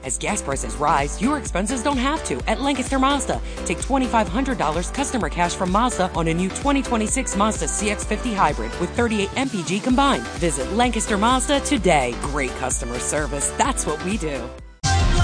As gas prices rise, your expenses don't have to at Lancaster Mazda. Take $2,500 customer cash from Mazda on a new 2026 Mazda CX-50 Hybrid with 38 MPG combined. Visit Lancaster Mazda today. Great customer service. That's what we do.